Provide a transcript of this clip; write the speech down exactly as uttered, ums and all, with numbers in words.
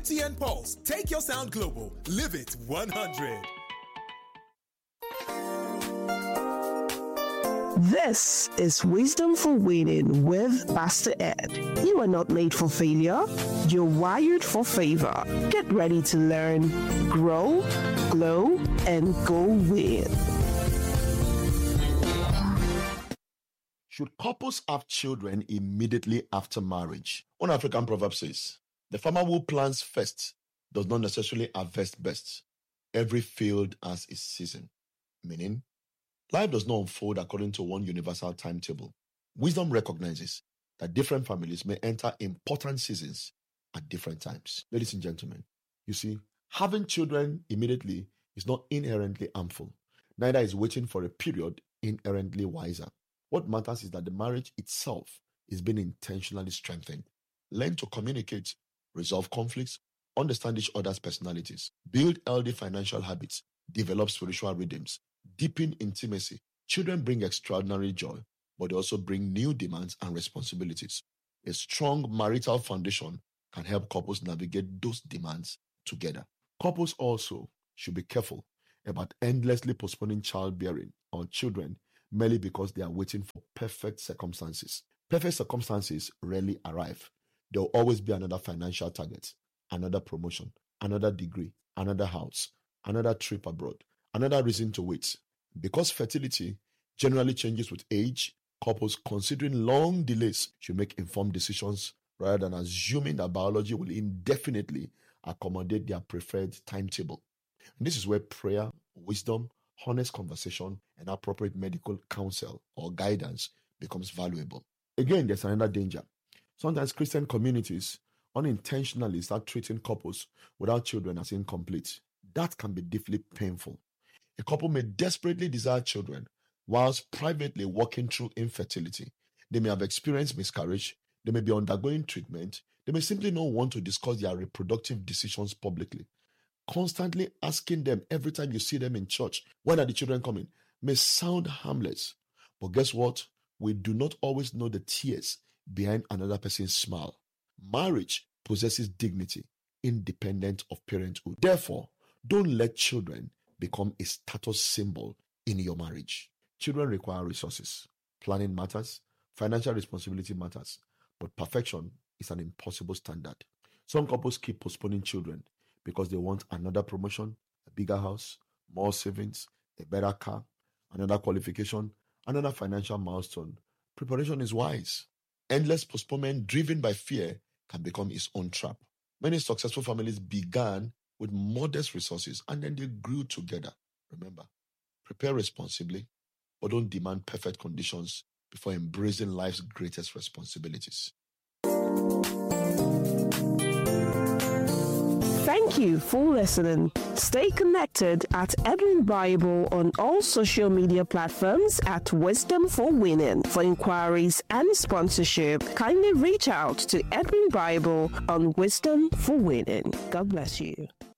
M T N Pulse. Take your sound global. Live it one hundred. This is Wisdom for Winning with Pastor Ed. You are not made for failure. You're wired for favor. Get ready to learn, grow, glow, and go win. Should couples have children immediately after marriage? One African proverb says, the farmer who plants first does not necessarily harvest best. Every field has its season. Meaning, life does not unfold according to one universal timetable. Wisdom recognizes that different families may enter important seasons at different times. Ladies and gentlemen, you see, having children immediately is not inherently harmful. Neither is waiting for a period inherently wiser. What matters is that the marriage itself is being intentionally strengthened. Learn to communicate, resolve conflicts, understand each other's personalities, build healthy financial habits, develop spiritual rhythms, deepen intimacy. Children bring extraordinary joy, but they also bring new demands and responsibilities. A strong marital foundation can help couples navigate those demands together. Couples also should be careful about endlessly postponing childbearing or children merely because they are waiting for perfect circumstances. Perfect circumstances rarely arrive. There will always be another financial target, another promotion, another degree, another house, another trip abroad, another reason to wait. Because fertility generally changes with age, couples considering long delays should make informed decisions rather than assuming that biology will indefinitely accommodate their preferred timetable. And this is where prayer, wisdom, honest conversation, and appropriate medical counsel or guidance becomes valuable. Again, there's another danger. Sometimes Christian communities unintentionally start treating couples without children as incomplete. That can be deeply painful. A couple may desperately desire children whilst privately working through infertility. They may have experienced miscarriage. They may be undergoing treatment. They may simply not want to discuss their reproductive decisions publicly. Constantly asking them every time you see them in church, when are the children coming, may sound harmless. But guess what? We do not always know the tears behind another person's smile. Marriage possesses dignity, independent of parenthood. Therefore, don't let children become a status symbol in your marriage. Children require resources. Planning matters. Financial responsibility matters. But perfection is an impossible standard. Some couples keep postponing children because they want another promotion, a bigger house, more savings, a better car, another qualification, another financial milestone. Preparation is wise. Endless postponement driven by fear can become its own trap. Many successful families began with modest resources and then they grew together. Remember, prepare responsibly, but don't demand perfect conditions before embracing life's greatest responsibilities. Thank you for listening. Stay connected at Edwin Bible on all social media platforms at Wisdom for Winning. For inquiries and sponsorship, kindly reach out to Edwin Bible on Wisdom for Winning. God bless you.